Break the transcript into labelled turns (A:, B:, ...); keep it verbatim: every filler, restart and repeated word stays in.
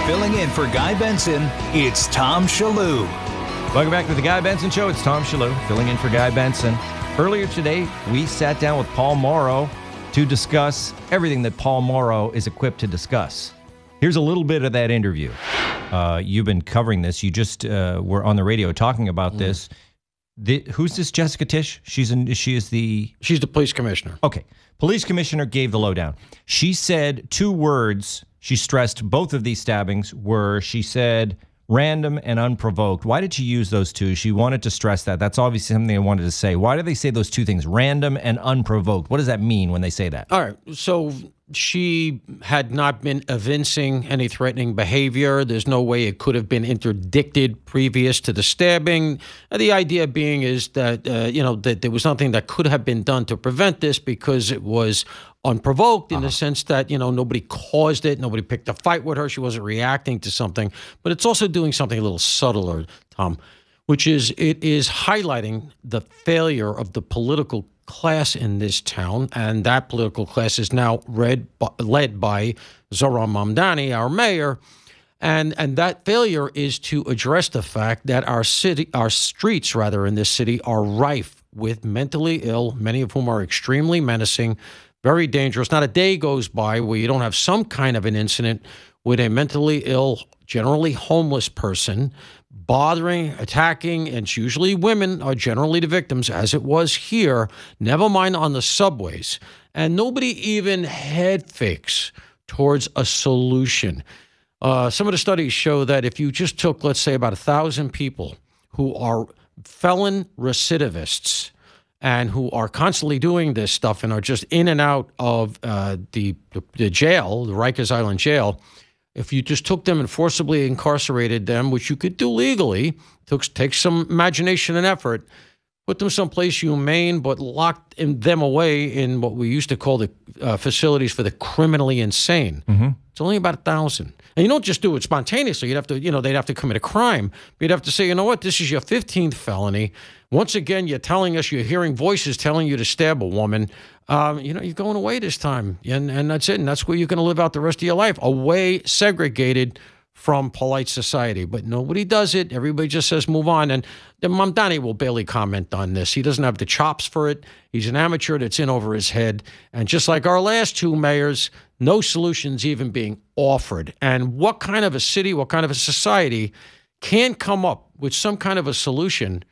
A: Filling in for Guy Benson, it's Tom Shillue.
B: Welcome back to the Guy Benson Show. It's Tom Shillue filling in for Guy Benson. Earlier today, we sat down with Paul Mauro to discuss everything that Paul Mauro is equipped to discuss. Here's a little bit of that interview. Uh, you've been covering this. You just uh, were on the radio talking about mm. this. The, who's this Jessica Tisch? She's in, she is the...
C: She's the police commissioner.
B: Okay. Police commissioner gave the lowdown. She said two words. She stressed both of these stabbings were, she said, random and unprovoked. Why did she use those two? She wanted to stress that. That's obviously something I wanted to say. Why do they say those two things, random and unprovoked? What does that mean when they say that?
C: All right. So she had not been evincing any threatening behavior. There's no way it could have been interdicted previous to the stabbing. The idea being is that, uh, you know, that there was nothing that could have been done to prevent this because it was unprovoked in uh-huh. the sense that, you know, nobody caused it. Nobody picked a fight with her. She wasn't reacting to something. But it's also doing something a little subtler, Tom, which is it is highlighting the failure of the political class in this town, and that political class is now read, led by Zohran Mamdani, our mayor, and and that failure is to address the fact that our city, our streets rather in this city are rife with mentally ill, many of whom are extremely menacing, very dangerous. Not a day goes by where you don't have some kind of an incident with a mentally ill, generally homeless person bothering, attacking, and it's usually women are generally the victims, as it was here, never mind on the subways. And nobody even head fakes towards a solution. Uh, some of the studies show that if you just took, let's say, about a thousand people who are felon recidivists and who are constantly doing this stuff and are just in and out of uh, the, the jail, the Rikers Island jail, if you just took them and forcibly incarcerated them, which you could do legally, took takes some imagination and effort, put them someplace humane, but locked in them away in what we used to call the uh, facilities for the criminally insane. Mm-hmm. It's only about a thousand. And you don't just do it spontaneously. You'd have to, you know, they'd have to commit a crime. But you'd have to say, you know what, this is your fifteenth felony. Once again, you're telling us, you're hearing voices telling you to stab a woman. Um, you know, you're going away this time. And, and that's it. And that's where you're going to live out the rest of your life, away, segregated from polite society. But nobody does it. Everybody just says move on. And Mamdani will barely comment on this. He doesn't have the chops for it. He's an amateur that's in over his head. And just like our last two mayors, no solutions even being offered. And what kind of a city, what kind of a society can come up with some kind of a solution